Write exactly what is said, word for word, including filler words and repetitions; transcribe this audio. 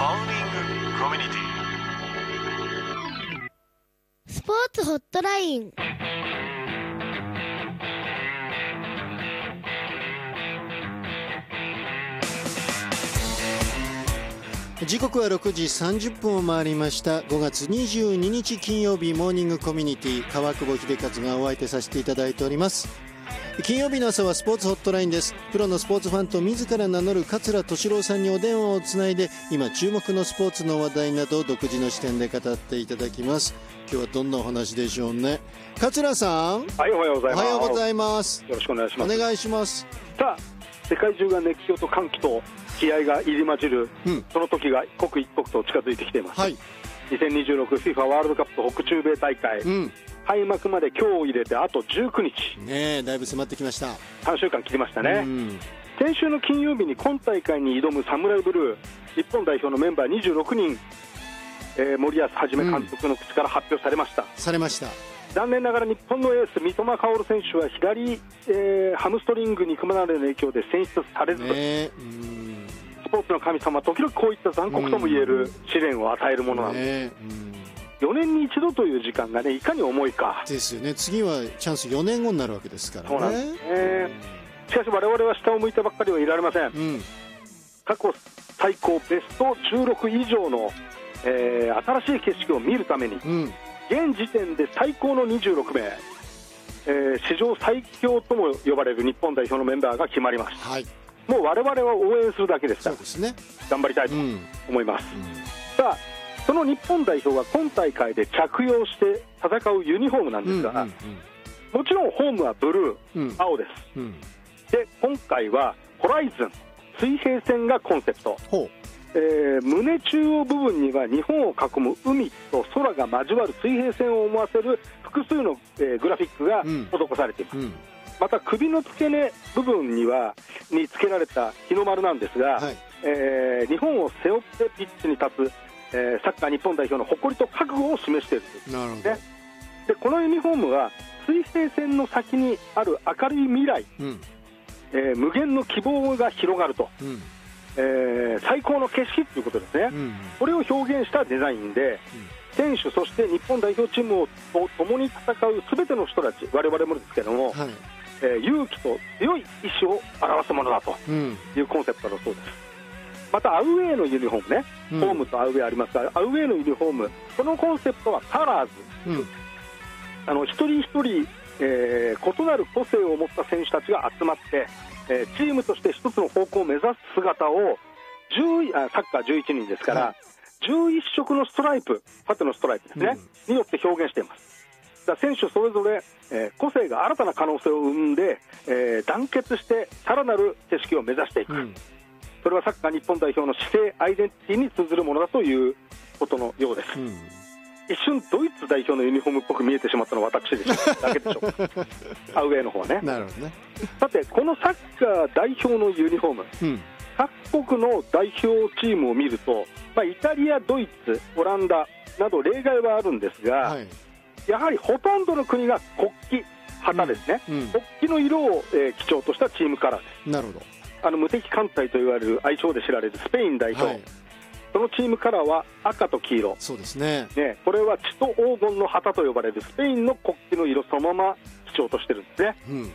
コミュニティスポーツホットライン。 時刻はろくじさんじゅっぷんを回りました。ごがつにじゅうににち金曜日、モーニングコミュニティ、川久保秀和がお相手させていただいております。金曜日の朝はスポーツホットラインです。プロのスポーツファンと自ら名乗る桂敏郎さんにお電話をつないで、今注目のスポーツの話題などを独自の視点で語っていただきます。今日はどんなお話でしょうね。桂さん、 はい、おはようございます。 おはようございます。 よろしくお願いします。 お願いします。 さあ、世界中が熱狂と歓喜と気合が入り混じる、うん、その時が刻一刻と近づいてきています、はい、にせんにじゅうろく フィファ ワールドカップ北中米大会、うん、開幕まで今日を入れてあとじゅうくにち、 ねえ、だいぶ迫ってきました。 さんしゅうかん切りましたね、うん、先週の金曜日に今大会に挑むサムライブルー日本代表のメンバーにじゅうろくにん、えー、森保一監督の口から発表されました、うん、されました。残念ながら日本のエース三笘薫選手は左、えー、ハムストリング肉離れの影響で選出されず、ね、うんスポーツの神様は時々こういった残酷ともいえる試練を与えるものなんです、うんね、よねんに一度という時間が、ね、いかに重いかですよね。次はチャンスよねんごになるわけですからね。 そうなんですね。しかし我々は下を向いたばっかりはいられません、うん、過去最高ベストじゅうろく以上の、えー、新しい景色を見るために、うん、現時点で最高のにじゅうろくめい、えー、史上最強とも呼ばれる日本代表のメンバーが決まりました、はい、もう我々は応援するだけですから、そうですね、頑張りたいと思います、うんうん、さあ、その日本代表は今大会で着用して戦うユニフォームなんですが、うんうんうん、もちろんホームはブルー、うん、青です、うん、で今回はホライズン水平線がコンセプト、えー、胸中央部分には日本を囲む海と空が交わる水平線を思わせる複数の、えー、グラフィックが施されています、うんうん、また首の付け根部分にはに付けられた日の丸なんですが、はい、えー、日本を背負ってピッチに立つ、えー、サッカー日本代表の誇りと覚悟を示しているんです、ね、でこのユニフォームは水平線の先にある明るい未来、うん、えー、無限の希望が広がると、うん、えー、最高の景色ということですね、うんうん、これを表現したデザインで、うん、選手そして日本代表チームと共に戦うすべての人たち、我々もですけども、はい、えー、勇気と強い意志を表すものだというコンセプトだそうです、うん、またアウェーのユニフォームね、うん、ホームとアウェーありますが、アウェーのユニフォーム、このコンセプトはカラーズ、うん、あの一人一人、えー、異なる個性を持った選手たちが集まって、えー、チームとして一つの方向を目指す姿をじゅうあサッカーじゅういちにんですから、はい、じゅういっしょくのストライプ、縦のストライプですね、うん、によって表現しています。だ選手それぞれ、えー、個性が新たな可能性を生んで、えー、団結してさらなる景色を目指していく、うん、それはサッカー日本代表の姿勢、アイデンティティに通ずるものだということのようです、うん、一瞬ドイツ代表のユニフォームっぽく見えてしまったのは私でしょだけでしょうアウェーの方はね。なるほどね。さてこのサッカー代表のユニフォーム、うん、各国の代表チームを見ると、まあ、イタリア、ドイツ、オランダなど例外はあるんですが、はい、やはりほとんどの国が国旗、旗ですね、うんうん、国旗の色を、えー、基調としたチームカラーです。なるほど。あの無敵艦隊といわれる愛称で知られるスペイン代表、はい、そのチームカラーは赤と黄色。そうですね。ね、これは血と黄金の旗と呼ばれるスペインの国旗の色そのまま基調としてるんですね、うん、